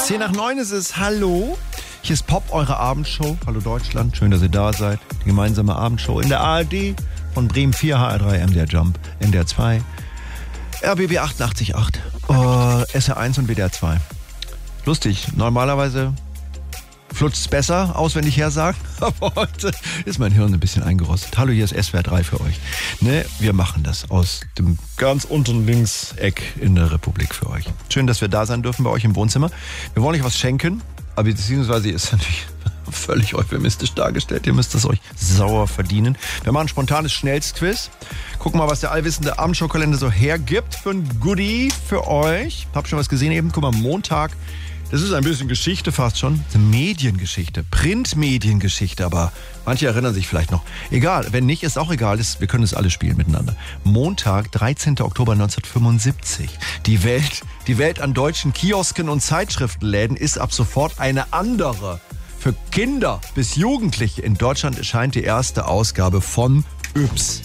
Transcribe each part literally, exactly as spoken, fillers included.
zehn nach neun ist es. Hallo. Hier ist Pop, eure Abendshow. Hallo Deutschland, schön, dass ihr da seid. Die gemeinsame Abendshow in der A R D von Bremen vier, H R drei, M D R Jump, N D R zwei, R B B achtundachtzig Komma acht, uh, S R eins und W D R zwei. Lustig, normalerweise flutscht es besser, auswendig her sagen, aber heute ist mein Hirn ein bisschen eingerostet. Hallo, hier ist S W R drei für euch. Ne, wir machen das aus dem ganz unteren Linkseck in der Republik für euch. Schön, dass wir da sein dürfen bei euch im Wohnzimmer. Wir wollen euch was schenken, aber beziehungsweise ist natürlich völlig euphemistisch dargestellt. Ihr müsst es euch sauer verdienen. Wir machen ein spontanes Schnellstquiz. Gucken mal, was der allwissende Abendshowkalender so hergibt für ein Goodie für euch. Hab schon was gesehen eben. Guck mal, Montag. Das ist ein bisschen Geschichte fast schon. Das ist eine Mediengeschichte, Printmediengeschichte, aber manche erinnern sich vielleicht noch. Egal, wenn nicht, ist auch egal. Das, wir können es alle spielen miteinander. Montag, dreizehnten Oktober neunzehnhundertfünfundsiebzig. Die Welt, die Welt an deutschen Kiosken und Zeitschriftenläden ist ab sofort eine andere. Für Kinder bis Jugendliche in Deutschland erscheint die erste Ausgabe von Yps.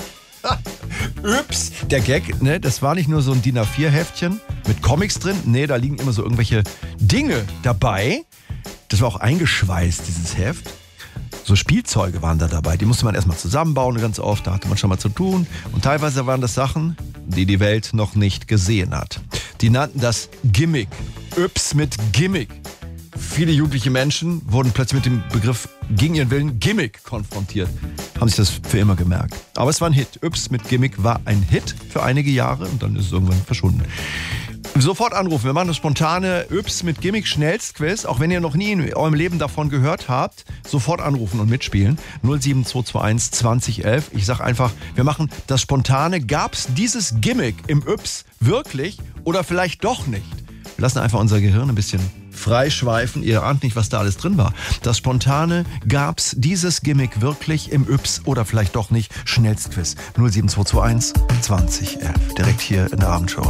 Yps, der Gag, ne, das war nicht nur so ein D I N A vier Heftchen mit Comics drin, nee, da liegen immer so irgendwelche Dinge dabei. Das war auch eingeschweißt, dieses Heft. So Spielzeuge waren da dabei, die musste man erstmal zusammenbauen ganz oft, da hatte man schon mal zu tun. Und teilweise waren das Sachen, die die Welt noch nicht gesehen hat. Die nannten das Gimmick. Yps mit Gimmick. Viele jugendliche Menschen wurden plötzlich mit dem Begriff gegen ihren Willen Gimmick konfrontiert. Haben sich das für immer gemerkt. Aber es war ein Hit. Yps mit Gimmick war ein Hit für einige Jahre und dann ist es irgendwann verschwunden. Sofort anrufen. Wir machen das spontane Yps mit Gimmick Schnellstquiz. Auch wenn ihr noch nie in eurem Leben davon gehört habt, sofort anrufen und mitspielen. null sieben zwei zwei eins zwanzig elf. Ich sag einfach, wir machen das spontane. Gab's dieses Gimmick im Yps wirklich oder vielleicht doch nicht? Wir lassen einfach unser Gehirn ein bisschen freischweifen. Ihr ahnt nicht, was da alles drin war. Das Spontane, gab's dieses Gimmick wirklich im Yps oder vielleicht doch nicht? Schnellstquiz null sieben zwei zwei eins zwanzig elf. Direkt hier in der Abendshow.